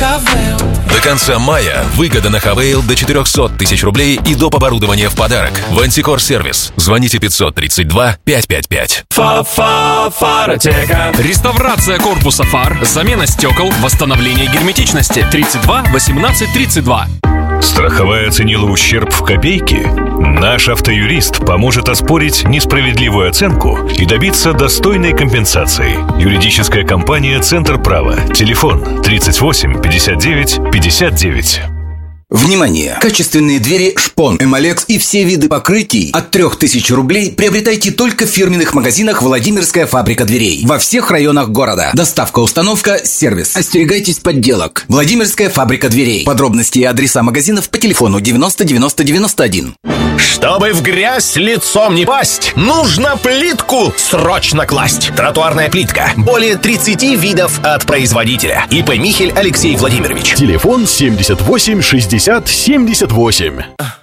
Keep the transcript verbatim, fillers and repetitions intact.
Хавейл. До конца мая выгода на Хавейл до четыреста тысяч рублей и доп. Оборудование в подарок. В Антикор Сервис. Звоните пятьсот тридцать два пятьсот пятьдесят пять. Фа-фа-фаротека. Реставрация корпуса фар, замена стекол, восстановление герметичности. тридцать два восемнадцать тридцать два. Страховая оценила ущерб в копейки? Наш автоюрист поможет оспорить несправедливую оценку и добиться достойной компенсации. Юридическая компания «Центр права». Телефон тридцать восемь пятьдесят девять пятьдесят девять. Внимание! Качественные двери Шпон, Эмалекс и все виды покрытий от трёх тысяч рублей приобретайте только в фирменных магазинах «Владимирская фабрика дверей» во всех районах города. Доставка, установка, сервис. Остерегайтесь подделок. Владимирская фабрика дверей. Подробности и адреса магазинов по телефону девяносто девяносто девяносто один. Чтобы в грязь лицом не пасть, нужно плитку срочно класть. Тротуарная плитка. Более тридцати видов от производителя. ИП Михель Алексей Владимирович. Телефон семьдесят восемь шестьдесят семьдесят восемь.